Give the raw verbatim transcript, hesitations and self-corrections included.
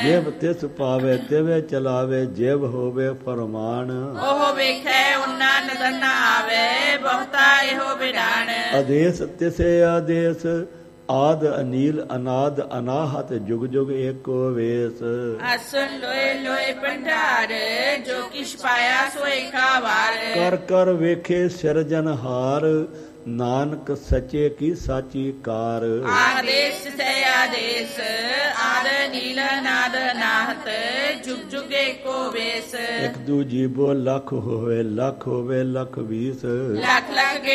ਜਿਵ ਤਿਸ ਪਾਵੇ ਤਿਵੇਂ ਚਲਾਵੇ, ਜਿਵ ਹੋਵੇ ਫਰਮਾਨ। ਉਹ ਵੇਖੈ ਉਹਨਾਂ ਨਜ਼ਰ ਨਾ ਆਵੇ, ਬਹੁਤਾ ਇਹੋ ਵਿਡਾਣ। ਆਦੇਸ ਤਿਸੇ ਆਦੇਸ, ਆਦ ਅਨੀਲ ਅਨਾਦ ਅਨਾਹਤ, ਜੁਗ ਜੁਗ ਏਕੋ ਵੇਸ। ਆਸਨ ਲੋਏ ਲੋਏ ਭੰਡਾਰ, ਜੋ ਕਿਛ ਪਾਇਆ ਸੋ ਏਕਾ ਵਾਰ। ਕਰ ਕਰ ਵੇਖੇ ਸਿਰਜਨਹਾਰ, ਨਾਨਕ ਸੱਚੇ ਕੀ ਸਾਚੀ ਕਾਰ। ਆਦੇਸ ਸੇ ਆਦੇਸ, ਆਦ ਨੀਲ ਨਾਦ ਨਾਹਤ, ਜੁਗ ਜੁਗ ਏਕੋ ਵੇਸ। ਇੱਕ ਦੂ ਜੀਬੋ ਲੱਖ ਹੋਵੇ, ਲੱਖ ਹੋਵੇ ਲੱਖ ਵੀਸ। ਲੱਖ ਲੱਖ